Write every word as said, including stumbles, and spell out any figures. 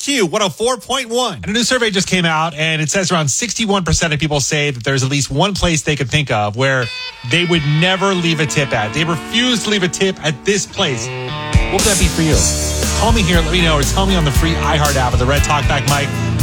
Q one oh four point one. And a new survey just came out, and it says around sixty-one percent of people say that there's at least one place they could think of where they would never leave a tip at. They refuse to leave a tip at this place. What would that be for you? Call me here, let me know, or tell me on the free iHeart app of the Red Talkback Mike.